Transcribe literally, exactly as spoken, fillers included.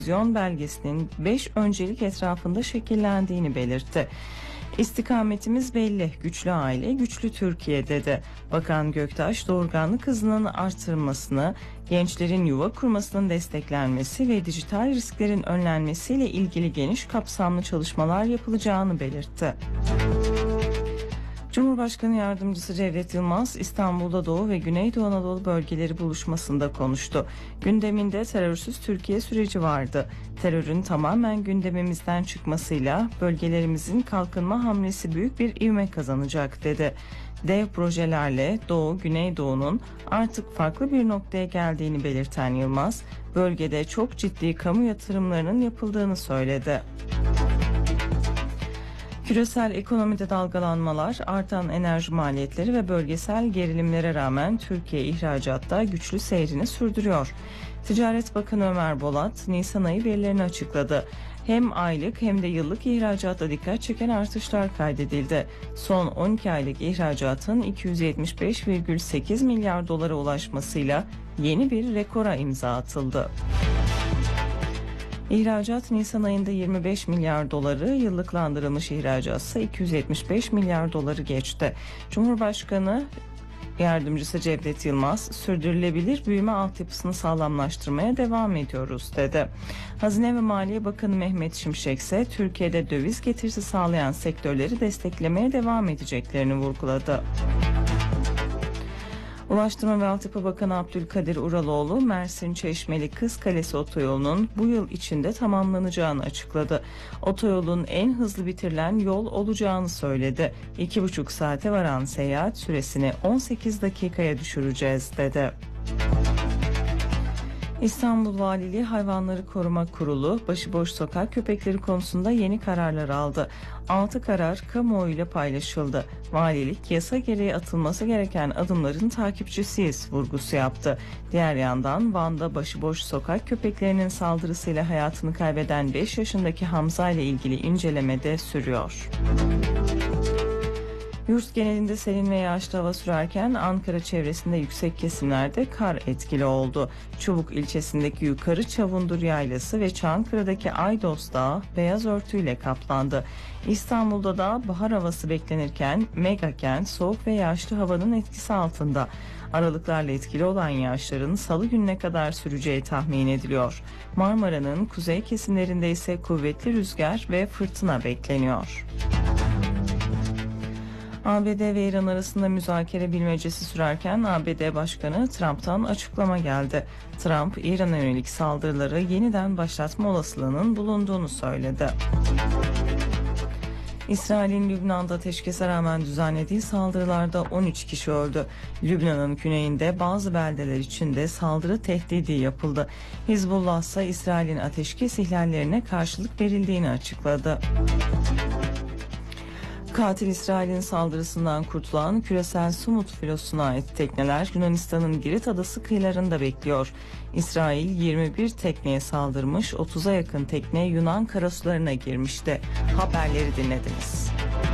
vizyon belgesinin beş öncelik etrafında şekillendiğini belirtti. İstikametimiz belli, güçlü aile, güçlü Türkiye dedi. Bakan Göktaş, doğurganlık hızının artırılmasını, gençlerin yuva kurmasının desteklenmesi ve dijital risklerin önlenmesiyle ilgili geniş kapsamlı çalışmalar yapılacağını belirtti. Cumhurbaşkanı Yardımcısı Cevdet Yılmaz, İstanbul'da Doğu ve Güneydoğu Anadolu bölgeleri buluşmasında konuştu. Gündeminde terörsüz Türkiye süreci vardı. Terörün tamamen gündemimizden çıkmasıyla bölgelerimizin kalkınma hamlesi büyük bir ivme kazanacak dedi. Dev projelerle Doğu, Güneydoğu'nun artık farklı bir noktaya geldiğini belirten Yılmaz, bölgede çok ciddi kamu yatırımlarının yapıldığını söyledi. Küresel ekonomide dalgalanmalar, artan enerji maliyetleri ve bölgesel gerilimlere rağmen Türkiye ihracatta güçlü seyrini sürdürüyor. Ticaret Bakanı Ömer Bolat, Nisan ayı verilerini açıkladı. Hem aylık hem de yıllık ihracatta dikkat çeken artışlar kaydedildi. Son on iki aylık ihracatın iki yüz yetmiş beş virgül sekiz milyar dolara ulaşmasıyla yeni bir rekora imza atıldı. İhracat Nisan ayında yirmi beş milyar doları, yıllıklandırılmış ihracat ise iki yüz yetmiş beş milyar doları geçti. Cumhurbaşkanı Yardımcısı Cevdet Yılmaz, sürdürülebilir büyüme altyapısını sağlamlaştırmaya devam ediyoruz dedi. Hazine ve Maliye Bakanı Mehmet Şimşek ise Türkiye'de döviz getirisi sağlayan sektörleri desteklemeye devam edeceklerini vurguladı. Ulaştırma ve Altyapı Bakanı Abdülkadir Uraloğlu, Mersin Çeşmeli Kızkalesi otoyolunun bu yıl içinde tamamlanacağını açıkladı. Otoyolun en hızlı bitirilen yol olacağını söyledi. İki buçuk saate varan seyahat süresini on sekiz dakikaya düşüreceğiz dedi. İstanbul Valiliği Hayvanları Koruma Kurulu, başıboş sokak köpekleri konusunda yeni kararlar aldı. altı karar kamuoyuyla paylaşıldı. Valilik, yasa gereği atılması gereken adımların takipçisiyiz vurgusu yaptı. Diğer yandan Van'da başıboş sokak köpeklerinin saldırısıyla hayatını kaybeden beş yaşındaki Hamza ile ilgili inceleme de sürüyor. Yurt genelinde serin ve yağışlı hava sürerken Ankara çevresinde yüksek kesimlerde kar etkili oldu. Çubuk ilçesindeki Yukarı Çavundur Yaylası ve Çankırı'daki Aydos Dağı beyaz örtüyle kaplandı. İstanbul'da da bahar havası beklenirken megakent soğuk ve yağışlı havanın etkisi altında. Aralıklarla etkili olan yağışların salı gününe kadar süreceği tahmin ediliyor. Marmara'nın kuzey kesimlerinde ise kuvvetli rüzgar ve fırtına bekleniyor. A B D ve İran arasında müzakere bilmecesi sürerken A B D Başkanı Trump'tan açıklama geldi. Trump, İran'a yönelik saldırıları yeniden başlatma olasılığının bulunduğunu söyledi. İsrail'in Lübnan'da ateşkese rağmen düzenlediği saldırılarda on üç kişi öldü. Lübnan'ın güneyinde bazı beldeler içinde saldırı tehdidi yapıldı. Hizbullah ise İsrail'in ateşkes ihlallerine karşılık verildiğini açıkladı. Katil İsrail'in saldırısından kurtulan küresel Sumut filosuna ait tekneler Yunanistan'ın Girit adası kıyılarında bekliyor. İsrail yirmi bir tekneye saldırmış, otuza yakın tekne Yunan karasularına girmişti. Haberleri dinlediniz.